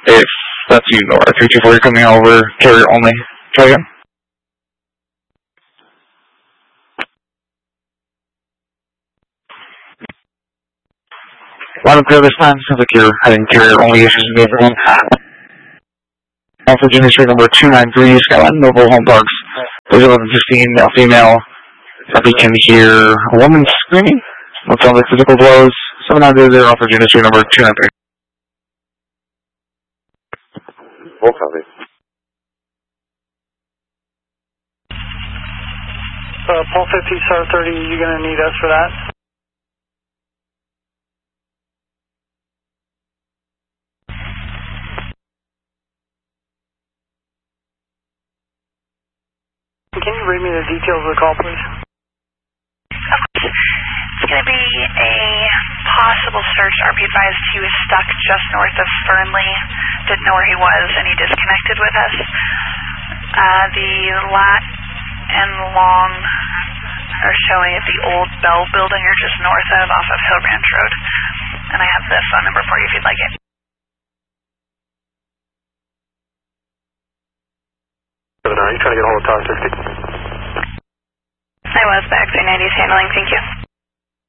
If that's you, or 324, you're coming over, carrier only. Try again. Line up clear this time. Sounds like you're having carrier only issues with everyone. Virginia Street number 293, Skyline Mobile Home Parks. 1115, male, female. We can hear a woman screaming. What sounds like physical blows. 7900 off Virginia Street number 293. Full copy. Paul 50, Star 30, you going to need us for that? Can you read me the details of the call, please? It's going to be a possible search. RP advised he was stuck just north of Fernley. Didn't know where he was, and he disconnected with us. The lat and long are showing at the old Bell building or just north of off of Hill Ranch Road. And I have the phone number for you if you'd like it. Are you trying to get a hold of Tower 60? I was, the X390 is handling, thank you.